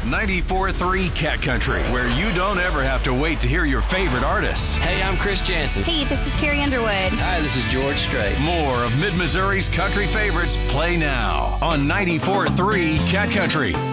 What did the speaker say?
94.3 Cat Country, where you don't ever have to wait to hear your favorite artists. Hey, I'm Chris Jansen. Hey, this is Carrie Underwood. Hi, this is George Strait. More of Mid-Missouri's country favorites play now on 94.3 Cat Country.